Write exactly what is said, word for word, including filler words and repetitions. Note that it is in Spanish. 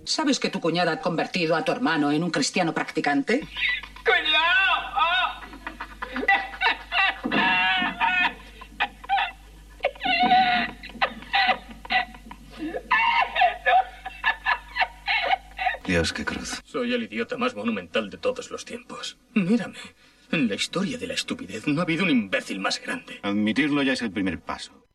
¿Sabes que tu cuñada ha convertido a tu hermano en un cristiano practicante? ¡Cuidado! Dios, qué cruz. Soy el idiota más monumental de todos los tiempos. Mírame. En la historia de la estupidez no ha habido un imbécil más grande. Admitirlo ya es el primer paso.